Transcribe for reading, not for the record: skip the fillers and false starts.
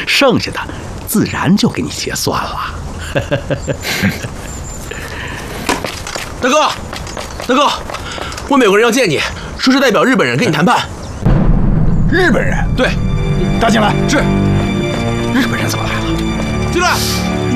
剩下的自然就给你结算了。 大哥，大哥，外面有个人要见你，说是代表日本人跟你谈判。 日本人？ 对， 带进来。 是。 日本人怎么来了？ 进来。